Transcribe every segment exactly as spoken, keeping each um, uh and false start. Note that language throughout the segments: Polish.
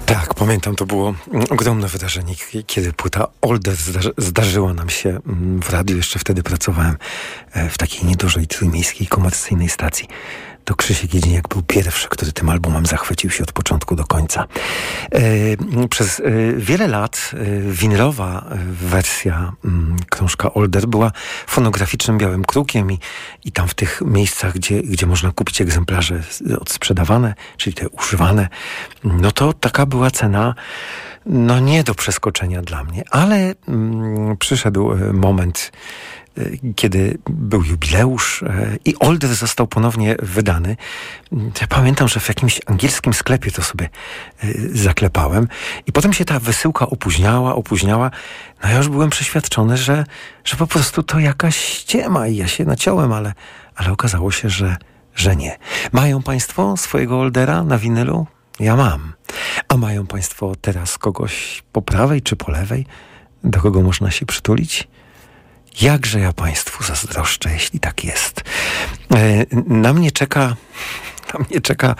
Tak, pamiętam, to było ogromne wydarzenie, kiedy płyta Older zdarzy, zdarzyła nam się w radiu. Jeszcze wtedy pracowałem w takiej niedużej trójmiejskiej komercyjnej stacji. To Krzysiek Jedziniak był pierwszy, który tym albumem zachwycił się od początku do końca. E, przez e, wiele lat e, winylowa wersja m, krążka Older była fonograficznym białym krukiem i, i tam w tych miejscach, gdzie, gdzie można kupić egzemplarze odsprzedawane, czyli te używane, no to taka była cena, no nie do przeskoczenia dla mnie. Ale mm, przyszedł moment, kiedy był jubileusz i Older został ponownie wydany. Ja pamiętam, że w jakimś angielskim sklepie to sobie zaklepałem i potem się ta wysyłka opóźniała, opóźniała. No ja już byłem przeświadczony, że, że po prostu to jakaś ściema i ja się naciąłem, ale, ale okazało się, że, że nie. Mają Państwo swojego Oldera na winylu? Ja mam. A mają Państwo teraz kogoś po prawej czy po lewej, do kogo można się przytulić? Jakże ja Państwu zazdroszczę, jeśli tak jest. Na mnie czeka, na mnie czeka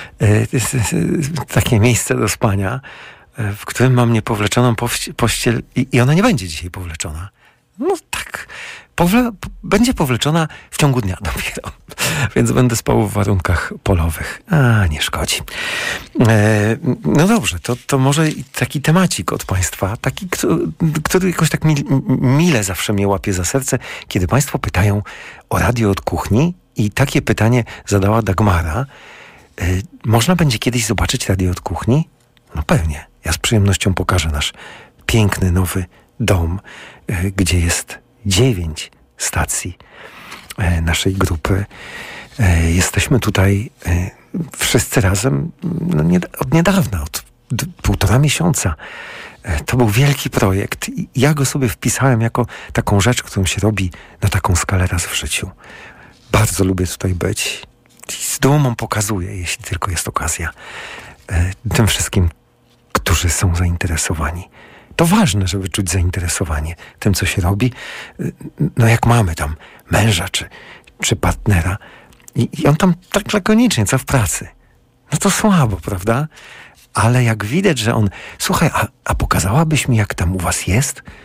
takie miejsce do spania, w którym mam niepowleczoną pościel i ona nie będzie dzisiaj powleczona. No tak, powle, będzie powleczona w ciągu dnia dopiero, więc będę spał w warunkach polowych. A, nie szkodzi. E, no dobrze, to, to może taki temacik od Państwa, taki, który, który jakoś tak mil, mile zawsze mnie łapie za serce, kiedy Państwo pytają o radio od kuchni i takie pytanie zadała Dagmara. E, można będzie kiedyś zobaczyć radio od kuchni? No pewnie. Ja z przyjemnością pokażę nasz piękny, nowy dom, gdzie jest dziewięć stacji naszej grupy. Jesteśmy tutaj wszyscy razem no nie, od niedawna, od d- półtora miesiąca. To był wielki projekt i ja go sobie wpisałem jako taką rzecz, którą się robi na taką skalę raz w życiu. Bardzo lubię tutaj być i z dumą pokazuję, jeśli tylko jest okazja, tym wszystkim, którzy są zainteresowani. To ważne, żeby czuć zainteresowanie tym, co się robi. No jak mamy tam męża czy, czy partnera i, i on tam tak lakonicznie, co w pracy. No to słabo, prawda? Ale jak widać, że on, słuchaj, a, a pokazałabyś mi, jak tam u was jest?